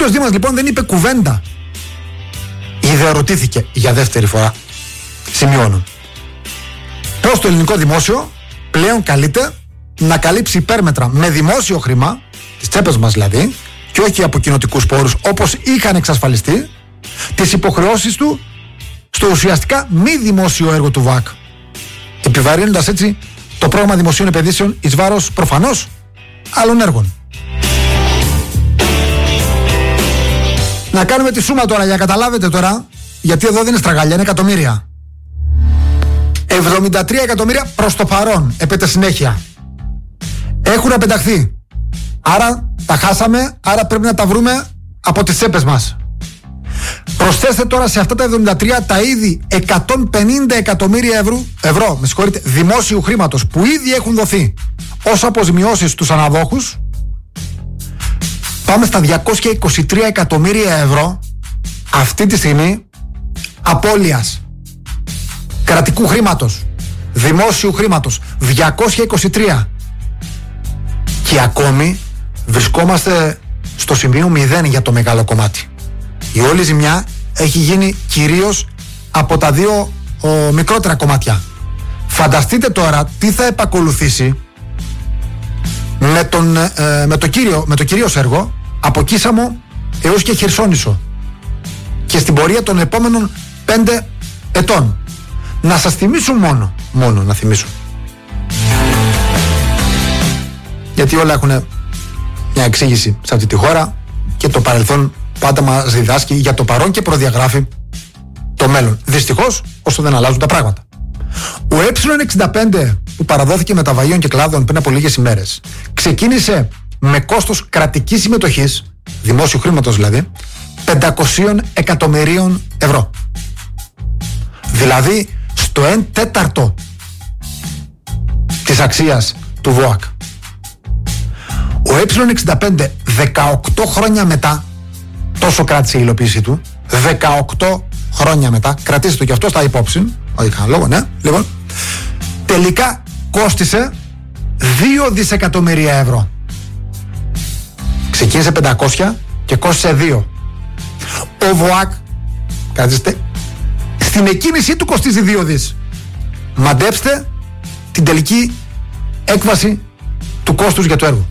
κύριος Δήμας λοιπόν δεν είπε κουβέντα. Ιδεερωτήθηκε για δεύτερη φορά. Σημειώνω. Πώς το ελληνικό δημόσιο πλέον καλείται να καλύψει υπέρμετρα με δημόσιο χρήμα, τις τσέπες μας δηλαδή, και όχι από κοινοτικούς πόρους όπως είχαν εξασφαλιστεί, τις υποχρεώσεις του στο ουσιαστικά μη δημόσιο έργο του ΒΑΚ, επιβαρύνοντας έτσι το πρόγραμμα δημοσίων επενδύσεων εις βάρος προφανώς άλλων έργων. Να κάνουμε τη σούμα τώρα για να καταλάβετε τώρα, γιατί εδώ δεν είναι στραγάλια, είναι εκατομμύρια. 73 εκατομμύρια προς το παρόν, επέτε συνέχεια. Έχουν απενταχθεί. Άρα τα χάσαμε, άρα πρέπει να τα βρούμε από τις τσέπες μας. Προσθέστε τώρα σε αυτά τα 73 τα ήδη 150 εκατομμύρια ευρώ, δημόσιου χρήματος που ήδη έχουν δοθεί ως αποζημιώσεις στους αναδόχους. Πάμε στα 223 εκατομμύρια ευρώ αυτή τη στιγμή απώλειας κρατικού χρήματος, δημόσιου χρήματος. 223. Και ακόμη βρισκόμαστε στο σημείο 0 για το μεγάλο κομμάτι. Η όλη ζημιά έχει γίνει κυρίως από τα δύο μικρότερα κομμάτια. Φανταστείτε τώρα τι θα επακολουθήσει με το κυρίως έργο από Κίσαμο έως και Χερσόνησο και στην πορεία των επόμενων 5 ετών. Να σας θυμίσω μόνο να θυμίσω, γιατί όλα έχουν μια εξήγηση σε αυτή τη χώρα και το παρελθόν πάντα μας διδάσκει για το παρόν και προδιαγράφει το μέλλον. Δυστυχώς, όσο δεν αλλάζουν τα πράγματα. Ο Ε65 που παραδόθηκε μεταβαγίων και κλάδων πριν από λίγες ημέρες ξεκίνησε με κόστος κρατικής συμμετοχής, δημόσιου χρήματος δηλαδή, 500 εκατομμυρίων ευρώ. Δηλαδή στο 1/4 της αξίας του ΒΟΑΚ. Ο Ε65 18 χρόνια μετά, τόσο κράτησε η υλοποίησή του, 18 χρόνια μετά, κρατήστε το και αυτό στα υπόψη, όχι κανένα λόγο, ναι, λοιπόν, τελικά κόστισε 2 δισεκατομμύρια ευρώ. Ξεκίνησε 500 και κόστισε 2. Ο ΒΟΑΚ, κρατήστε, στην εκκίνησή του κοστίζει 2 δις. Μαντέψτε την τελική έκβαση του κόστους για το έργο.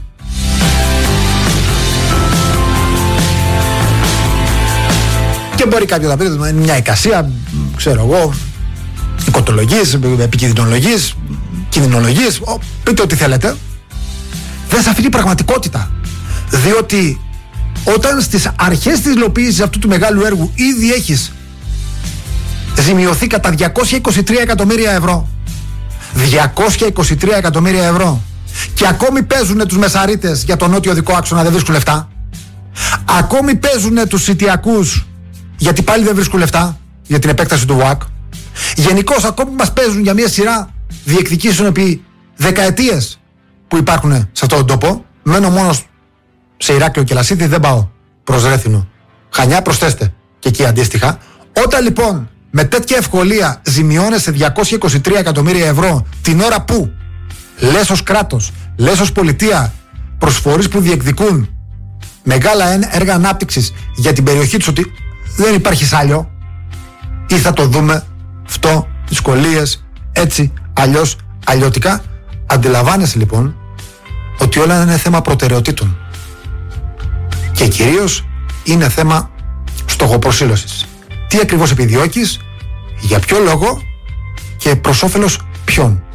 Και μπορεί κάποιος να πει ότι είναι μια εικασία, ξέρω εγώ, οικοτολογής, επικινδυνολογής, κινδυνολογής, πείτε ό,τι θέλετε. Δεν σε αφήνει πραγματικότητα. Διότι όταν στις αρχές της υλοποίησης αυτού του μεγάλου έργου ήδη έχεις ζημιωθεί κατά 223 εκατομμύρια ευρώ, 223 εκατομμύρια ευρώ, και ακόμη παίζουν τους μεσαρίτες για τον νότιο οδικό άξονα, δεν βρίσκουν λεφτά. Ακόμη παίζουν τους σιτιακούς γιατί πάλι δεν βρίσκουν λεφτά για την επέκταση του ΒΟΑΚ. Γενικώς ακόμη μας παίζουν για μια σειρά διεκδικήσεων επί δεκαετίες που υπάρχουν σε αυτόν τον τόπο. Μένω μόνο σε Ηράκλειο και Λασίθι, δεν πάω προς Ρέθινο. Χανιά, προσθέστε και εκεί αντίστοιχα. Όταν λοιπόν με τέτοια ευκολία ζημιώνεσαι 223 εκατομμύρια ευρώ την ώρα που λες ως κράτος, λες ως πολιτεία, προς φορείς που διεκδικούν μεγάλα έργα ανάπτυξης για την περιοχή τους, ότι δεν υπάρχει σάλιο ή θα το δούμε αυτό, δυσκολίες, έτσι, αλλιώς, αλλιώτικα. Αντιλαμβάνεσαι λοιπόν ότι όλα είναι θέμα προτεραιοτήτων και κυρίως είναι θέμα στοχοπροσήλωσης. Τι ακριβώς επιδιώκεις, για ποιο λόγο και προς όφελος ποιον.